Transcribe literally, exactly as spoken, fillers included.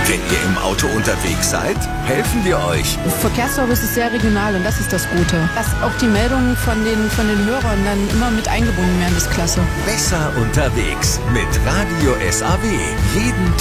Wenn ihr im Auto unterwegs seid, helfen wir euch. Verkehrsservice ist sehr regional und das ist das Gute. Dass auch die Meldungen von den, von den Hörern dann immer mit eingebunden werden, ist klasse. Besser unterwegs mit Radio S A W. Jeden